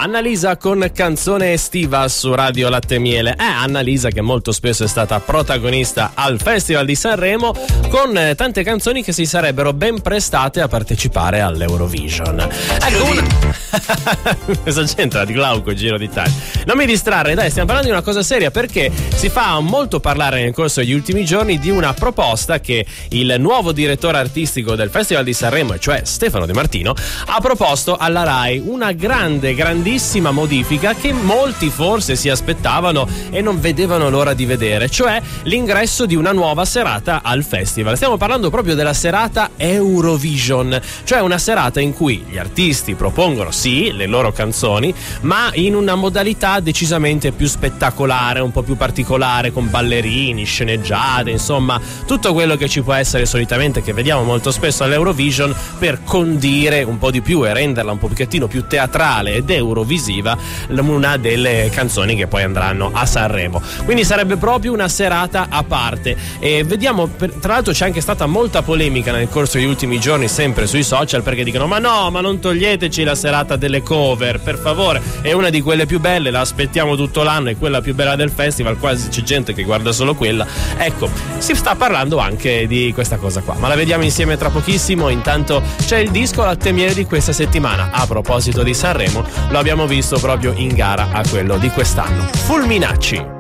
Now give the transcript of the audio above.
Annalisa con Canzone estiva su Radio Latte Miele. Annalisa che molto spesso è stata protagonista al Festival di Sanremo con tante canzoni che si sarebbero ben prestate a partecipare all'Eurovision. Cosa c'entra di Glauco Giro d'Italia? Non mi distrarre, dai, stiamo parlando di una cosa seria, perché si fa molto parlare nel corso degli ultimi giorni di una proposta che il nuovo direttore artistico del Festival di Sanremo, e cioè Stefano De Martino, ha proposto alla RAI una grandissima modifica che molti forse si aspettavano e non vedevano l'ora di vedere, cioè l'ingresso di una nuova serata al festival. Stiamo parlando proprio della serata Eurovision, cioè una serata in cui gli artisti propongono sì le loro canzoni, ma in una modalità decisamente più spettacolare, un po' più particolare, con ballerini, sceneggiate, insomma tutto quello che ci può essere solitamente, che vediamo molto spesso all'Eurovision, per condire un po' di più e renderla un pochettino più teatrale ed eurovisiva una delle canzoni che poi andranno a Sanremo. Quindi sarebbe proprio una serata a parte, e vediamo, tra l'altro c'è anche stata molta polemica nel corso degli ultimi giorni sempre sui social, perché dicono ma non toglieteci la serata delle cover, per favore, è una di quelle più belle, la aspettiamo tutto l'anno, è quella più bella del festival, quasi c'è gente che guarda solo quella. Ecco, si sta parlando anche di questa cosa qua, ma la vediamo insieme tra pochissimo. Intanto c'è il disco Latte Miele di questa settimana. A proposito di Sanremo, lo abbiamo visto proprio in gara a quello di quest'anno. Fulminacci.